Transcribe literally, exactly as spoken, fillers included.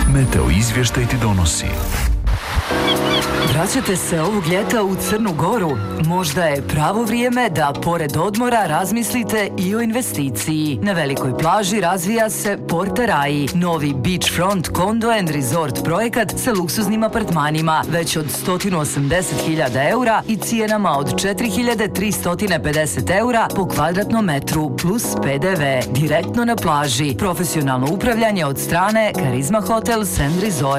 Meteo izvještaj ti donosi. Vraćate se ovog ljeta u Crnu Goru? Možda je pravo vrijeme da pored odmora razmislite i o investiciji. Na velikoj plaži razvija se Porta Rai, novi beachfront condo and resort projekat sa luksuznim apartmanima već od sto osamdeset hiljada eura i cijenama od četiri hiljade tristo pedeset eura po kvadratnom metru plus P D V. Direktno na plaži. Profesionalno upravljanje od strane Karizma Hotels and Resort.